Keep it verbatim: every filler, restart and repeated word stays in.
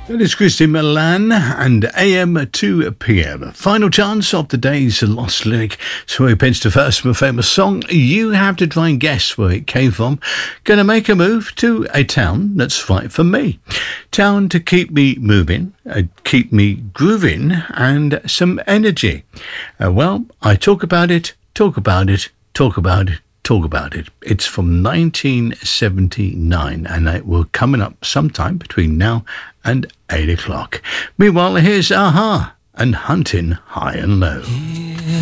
That is Christy Milan and A M to P M. Final chance of the day's lost lyric. So we pinch the first from a famous song. You have to try and guess where it came from. Gonna make a move to a town that's right for me. Town to keep me moving, uh, keep me grooving, and some energy. Uh, well, I talk about it, talk about it, talk about it. Talk about it. It's from nineteen seventy-nine and it will coming up sometime between now and eight o'clock. Meanwhile, here's Aha and Hunting High and Low.